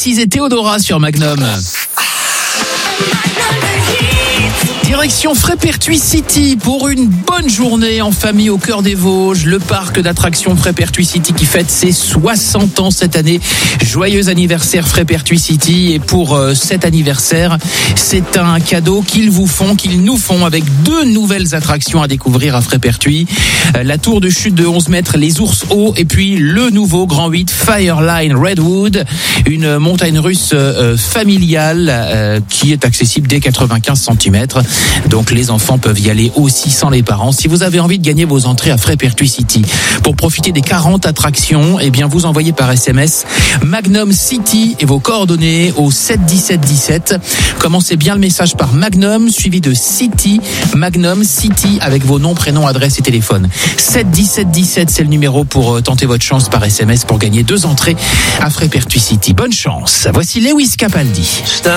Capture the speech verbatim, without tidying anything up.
Alexis et Théodora sur Magnum. Direction Frépertuis City pour une bonne journée en famille au cœur des Vosges. Le parc d'attractions Frépertuis City qui fête ses soixante ans cette année. Joyeux anniversaire Frépertuis City. Et pour euh, cet anniversaire, c'est un cadeau qu'ils vous font, qu'ils nous font avec deux nouvelles attractions à découvrir à Frépertuis. Euh, la tour de chute de onze mètres, les ours hauts et puis le nouveau Grand huit Fireline Redwood. Une montagne russe euh, familiale euh, qui est accessible dès quatre-vingt-quinze centimètres. Donc les enfants peuvent y aller aussi sans les parents. Si vous avez envie de gagner vos entrées à Frépertuis City pour profiter des quarante attractions, eh bien vous envoyez par S M S Magnum City et vos coordonnées au sept dix-sept dix-sept. Commencez bien le message par Magnum suivi de City, Magnum City avec vos noms, prénoms, adresses et téléphones. sept dix-sept dix-sept, c'est le numéro pour tenter votre chance par S M S pour gagner deux entrées à Frépertuis City. Bonne chance. Voici Lewis Capaldi.